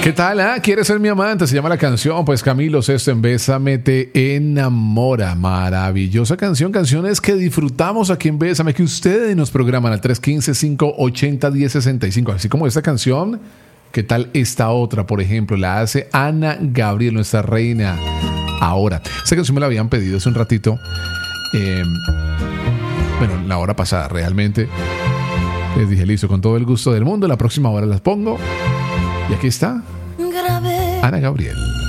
¿Qué tal? ¿Quieres ser mi amante? Se llama la canción. Pues Camilo Sesto en Bésame te enamora. Maravillosa canción. Canciones que disfrutamos aquí en Bésame, que ustedes nos programan al 315-580-1065. Así como esta canción. ¿Qué tal esta otra? Por ejemplo, la hace Ana Gabriel, nuestra reina. Ahora, esta canción me la habían pedido hace un ratito. Bueno, la hora pasada realmente. Les dije, listo, con todo el gusto del mundo. La próxima hora las pongo. Y aquí está Ana Gabriel.